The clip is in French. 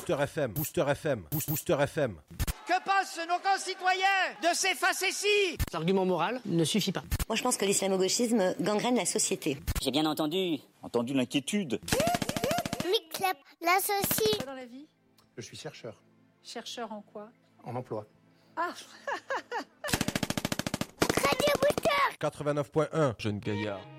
Booster FM, Booster FM, Booster FM. Que pensent nos concitoyens de ces facéties? L'argument moral ne suffit pas. Moi, je pense que l'islamo-gauchisme gangrène la société. J'ai bien entendu l'inquiétude. Miclap, l'associe. Dans la vie? Je suis chercheur. Chercheur en quoi? En emploi. Ah. Radio Booster. 89.1. Jeune gaillard.